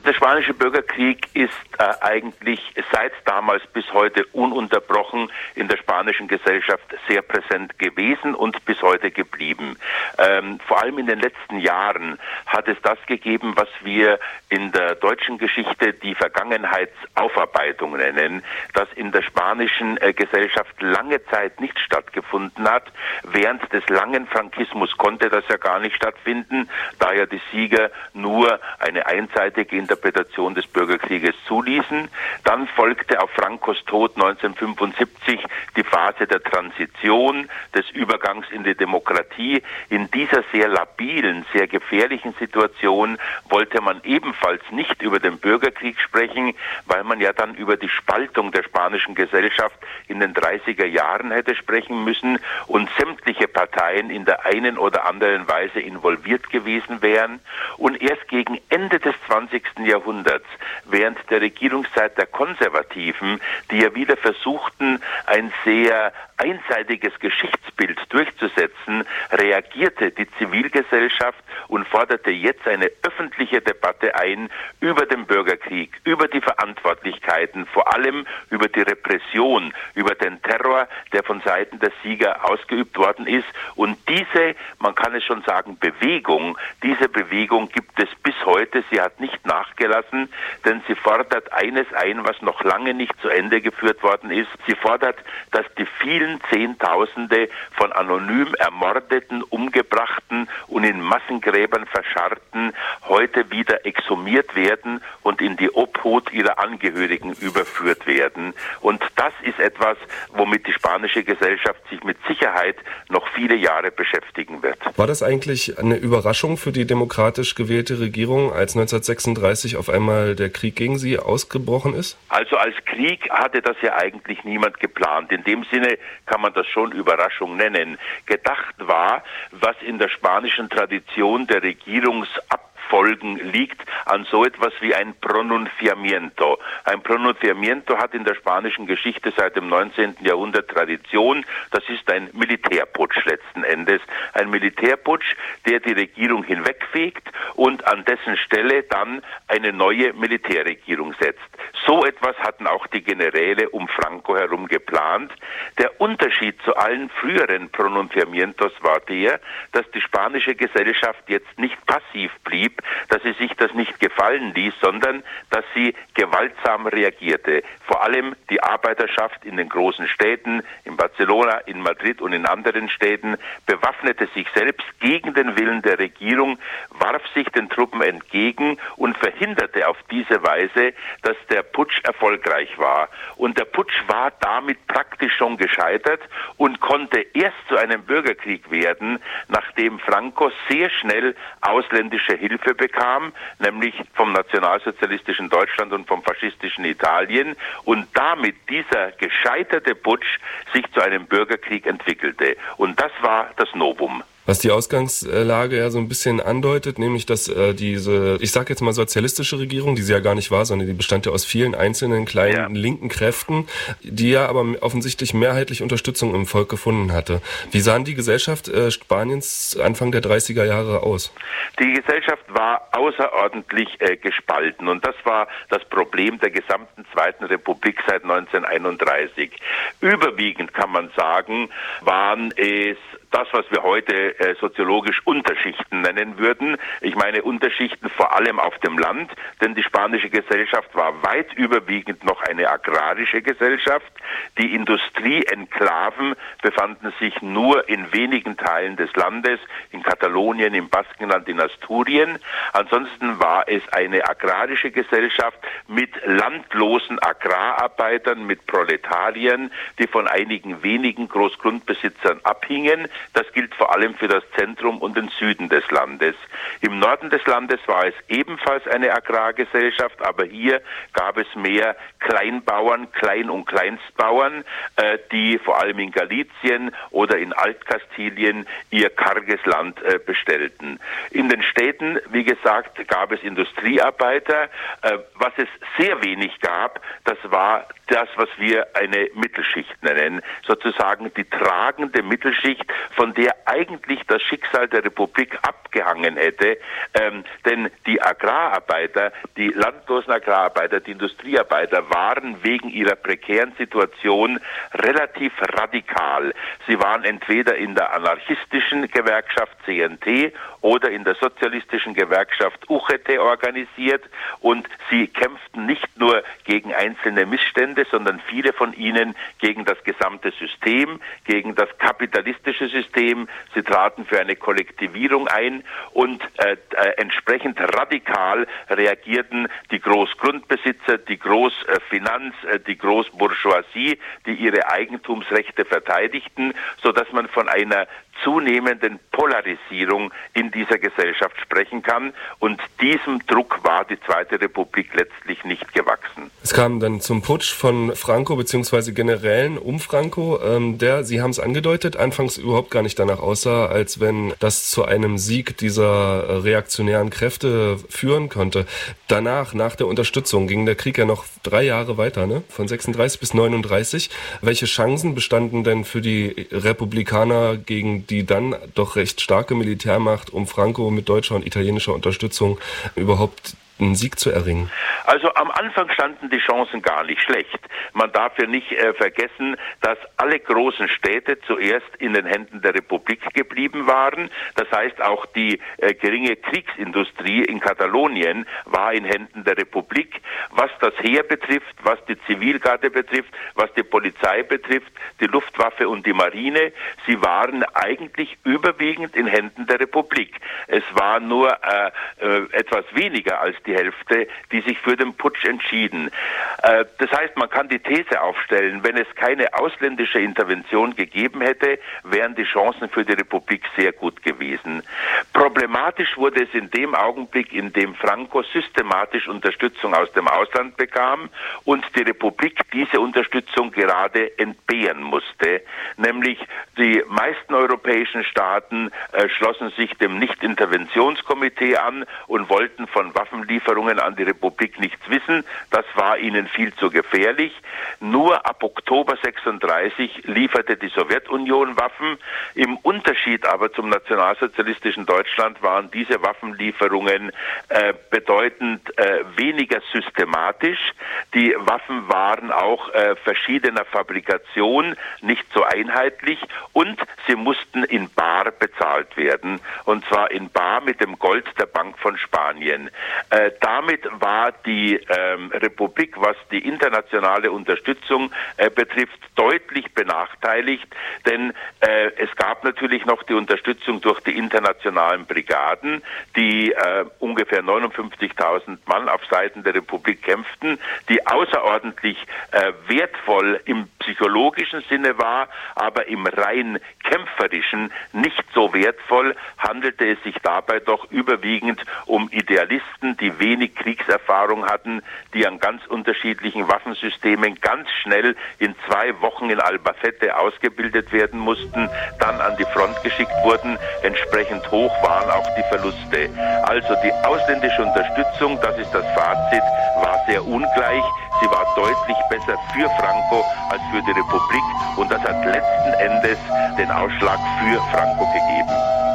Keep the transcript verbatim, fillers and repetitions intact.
Der Spanische Bürgerkrieg ist äh, eigentlich seit damals bis heute ununterbrochen in der spanischen Gesellschaft sehr präsent gewesen und bis heute geblieben. Ähm, vor allem in den letzten Jahren hat es das gegeben, was wir in der deutschen Geschichte die Vergangenheitsaufarbeitung nennen, das in der spanischen äh, Gesellschaft lange Zeit nicht stattgefunden hat. Während des langen Frankismus konnte das ja gar nicht stattfinden, da ja die Sieger nur eine einseitige Interpretation des Bürgerkrieges zuließen. Dann folgte auf Francos Tod neunzehnhundertfünfundsiebzig die Phase der Transition, des Übergangs in die Demokratie. In dieser sehr labilen, sehr gefährlichen Situation wollte man ebenfalls nicht über den Bürgerkrieg sprechen, weil man ja dann über die Spaltung der spanischen Gesellschaft in den dreißiger Jahren hätte sprechen müssen und sämtliche Parteien in der einen oder anderen Weise involviert gewesen wären. Und erst gegen Ende des zwanzigsten Jahrhunderts, während der Regierungszeit der Konservativen, die ja wieder versuchten, ein sehr einseitiges Geschichtsbild durchzusetzen, reagierte die Zivilgesellschaft und forderte jetzt eine öffentliche Debatte ein über den Bürgerkrieg, über die Verantwortlichkeiten, vor allem über die Repression, über den Terror, der von Seiten der Sieger ausgeübt worden ist. Und diese, man kann es schon sagen, Bewegung, diese Bewegung gibt es bis heute. Sie hat nicht nachgelassen, denn sie fordert eines ein, was noch lange nicht zu Ende geführt worden ist. Sie fordert, dass die vielen Zehntausende von anonym ermordeten, umgebrachten und in Massengräbern verscharrten heute wieder exhumiert werden und in die Obhut ihrer Angehörigen überführt werden. Und das ist etwas, womit die spanische Gesellschaft sich mit Sicherheit noch viele Jahre beschäftigen wird. War das eigentlich eine Überraschung für die demokratisch gewählte Regierung, als neunzehnhundertsechsunddreißig auf einmal der Krieg gegen sie ausgebrochen ist? Also als Krieg hatte das ja eigentlich niemand geplant. In dem Sinne kann man das schon Überraschung nennen. Gedacht war, was in der spanischen Tradition der Regierungsabfolgen liegt, an so etwas wie ein Pronunciamiento. Ein Pronunciamiento hat in der spanischen Geschichte seit dem neunzehnten Jahrhundert Tradition. Das ist ein Militärputsch letzten Endes. Ein Militärputsch, der die Regierung hinwegfegt und an dessen Stelle dann eine neue Militärregierung setzt. So etwas hatten auch die Generäle um Franco herum geplant. Der Unterschied zu allen früheren Pronunciamientos war der, dass die spanische Gesellschaft jetzt nicht passiv blieb, dass sie sich das nicht gefallen ließ, sondern dass sie gewaltsam reagierte. Vor allem die Arbeiterschaft in den großen Städten, in Barcelona, in Madrid und in anderen Städten, bewaffnete sich selbst gegen den Willen der Regierung, warf sich den Truppen entgegen und verhinderte auf diese Weise, dass der Putsch erfolgreich war. Und der Putsch war damit praktisch schon gescheitert und konnte erst zu einem Bürgerkrieg werden, nachdem Franco sehr schnell ausländische Hilfe bekam, nämlich vom nationalsozialistischen Deutschland und vom faschistischen Italien, und damit dieser gescheiterte Putsch sich zu einem Bürgerkrieg entwickelte. Und das war das Novum. Was die Ausgangslage ja so ein bisschen andeutet, nämlich dass äh, diese, ich sag jetzt mal sozialistische Regierung, die sie ja gar nicht war, sondern die bestand ja aus vielen einzelnen kleinen ja. linken Kräften, die ja aber offensichtlich mehrheitlich Unterstützung im Volk gefunden hatte. Wie sahen die Gesellschaft äh, Spaniens Anfang der dreißiger Jahre aus? Die Gesellschaft war außerordentlich äh, gespalten und das war das Problem der gesamten Zweiten Republik seit neunzehnhunderteinunddreißig. Überwiegend kann man sagen, waren es das, was wir heute äh, soziologisch Unterschichten nennen würden. Ich meine Unterschichten vor allem auf dem Land, denn die spanische Gesellschaft war weit überwiegend noch eine agrarische Gesellschaft. Die Industrieenklaven befanden sich nur in wenigen Teilen des Landes, in Katalonien, im Baskenland, in Asturien. Ansonsten war es eine agrarische Gesellschaft mit landlosen Agrararbeitern, mit Proletariern, die von einigen wenigen Großgrundbesitzern abhingen. Das gilt vor allem für das Zentrum und den Süden des Landes. Im Norden des Landes war es ebenfalls eine Agrargesellschaft, aber hier gab es mehr Kleinbauern, Klein- und Kleinstbauern, äh, die vor allem in Galizien oder in Altkastilien ihr karges Land äh, bestellten. In den Städten, wie gesagt, gab es Industriearbeiter. Äh, was es sehr wenig gab, das war das, was wir eine Mittelschicht nennen, sozusagen die tragende Mittelschicht, von der eigentlich das Schicksal der Republik abgehangen hätte. Ähm, denn die Agrararbeiter, die landlosen Agrararbeiter, die Industriearbeiter waren wegen ihrer prekären Situation relativ radikal. Sie waren entweder in der anarchistischen Gewerkschaft C N T oder in der sozialistischen Gewerkschaft U G T organisiert und sie kämpften nicht nur gegen einzelne Missstände, sondern viele von ihnen gegen das gesamte System, gegen das kapitalistische System. Sie traten für eine Kollektivierung ein und äh, äh, entsprechend radikal reagierten die Großgrundbesitzer, die Großfinanz, äh, die Großbourgeoisie, die ihre Eigentumsrechte verteidigten, sodass man von einer zunehmenden Polarisierung in dieser Gesellschaft sprechen kann. Und diesem Druck war die Zweite Republik letztlich nicht gewachsen. Es kam dann zum Putsch von Franco beziehungsweise Generälen um Franco, ähm, der, Sie haben es angedeutet, anfangs überhaupt gar nicht danach aussah, als wenn das zu einem Sieg dieser reaktionären Kräfte führen konnte. Danach, nach der Unterstützung, ging der Krieg ja noch drei Jahre weiter, ne? Von sechsunddreißig bis neununddreißig. Welche Chancen bestanden denn für die Republikaner gegen die dann doch recht starke Militärmacht, um Franco mit deutscher und italienischer Unterstützung überhaupt einen Sieg zu erringen? Also am Anfang standen die Chancen gar nicht schlecht. Man darf ja nicht äh, vergessen, dass alle großen Städte zuerst in den Händen der Republik geblieben waren. Das heißt, auch die äh, geringe Kriegsindustrie in Katalonien war in Händen der Republik. Was das Heer betrifft, was die Zivilgarde betrifft, was die Polizei betrifft, die Luftwaffe und die Marine, sie waren eigentlich überwiegend in Händen der Republik. Es war nur äh, äh, etwas weniger als die Hälfte, die sich für den Putsch entschieden. Äh, das heißt, man kann die These aufstellen, wenn es keine ausländische Intervention gegeben hätte, wären die Chancen für die Republik sehr gut gewesen. Problematisch wurde es in dem Augenblick, in dem Franco systematisch Unterstützung aus dem Ausland bekam und die Republik diese Unterstützung gerade entbehren musste. Nämlich die meisten europäischen Staaten äh, schlossen sich dem Nicht-Interventionskomitee an und wollten von Waffenlieferungen an die Republik nichts wissen. Das war ihnen viel zu gefährlich. Nur ab Oktober sechsunddreißig lieferte die Sowjetunion Waffen. Im Unterschied aber zum nationalsozialistischen Deutschland waren diese Waffenlieferungen äh, bedeutend äh, weniger systematisch. Die Waffen waren auch äh, verschiedener Fabrikation, nicht so einheitlich und sie mussten in bar bezahlt werden. Und zwar in bar mit dem Gold der Bank von Spanien. Äh, damit war die ähm, Republik, was die internationale Unterstützung äh, betrifft, deutlich benachteiligt, denn äh, es gab natürlich noch die Unterstützung durch die internationalen Brigaden, die äh, ungefähr neunundfünfzigtausend Mann auf Seiten der Republik kämpften, die außerordentlich äh, wertvoll im psychologischen Sinne war, aber im rein kämpferischen nicht so wertvoll, handelte es sich dabei doch überwiegend um Idealisten, die wenig Kriegserfahrung hatten, die an ganz unterschiedlichen Waffensystemen ganz schnell in zwei Wochen in Albacete ausgebildet werden mussten, dann an die Front geschickt wurden. Entsprechend hoch waren auch die Verluste. Also die ausländische Unterstützung, das ist das Fazit, war sehr ungleich. Sie war deutlich besser für Franco als für die Republik und das hat letzten Endes den Ausschlag für Franco gegeben.